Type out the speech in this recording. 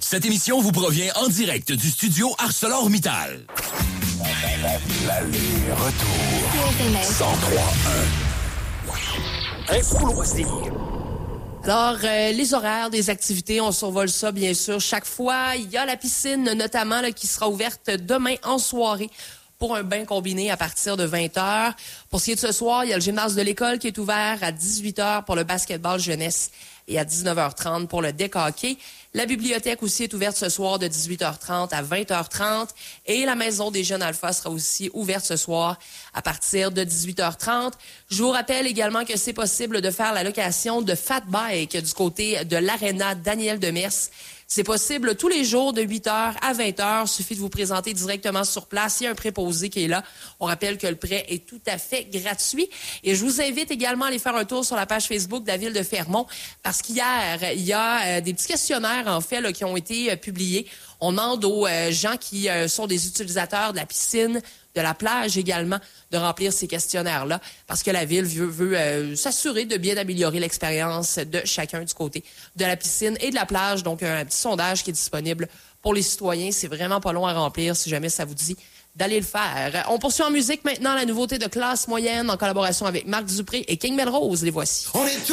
Cette émission vous provient en direct du studio ArcelorMittal. L'aller-retour. 103.1. Info loisir. Alors, les horaires des activités, on survole ça, bien sûr. Chaque fois, il y a la piscine, notamment, là, qui sera ouverte demain en soirée pour un bain combiné à partir de 20h. Pour ce qui est de ce soir, il y a le gymnase de l'école qui est ouvert à 18h pour le basketball jeunesse et à 19h30 pour le deck hockey. La bibliothèque aussi est ouverte ce soir de 18h30 à 20h30 et la maison des jeunes alpha sera aussi ouverte ce soir à partir de 18h30. Je vous rappelle également que c'est possible de faire la location de Fat Bike du côté de l'Arena Daniel Demers. C'est possible tous les jours de 8h à 20h. Suffit de vous présenter directement sur place. Il y a un préposé qui est là. On rappelle que le prêt est tout à fait gratuit. Et je vous invite également à aller faire un tour sur la page Facebook de la Ville de Fermont parce qu'hier, il y a des petits questionnaires, en fait, là, qui ont été publiés. On demande aux gens qui sont des utilisateurs de la piscine, de la plage également, de remplir ces questionnaires-là parce que la Ville veut s'assurer de bien améliorer l'expérience de chacun du côté de la piscine et de la plage. Donc, un petit sondage qui est disponible pour les citoyens. C'est vraiment pas long à remplir si jamais ça vous dit d'aller le faire. On poursuit en musique maintenant la nouveauté de Classe Moyenne en collaboration avec Marc Dupré et King Melrose. Les voici.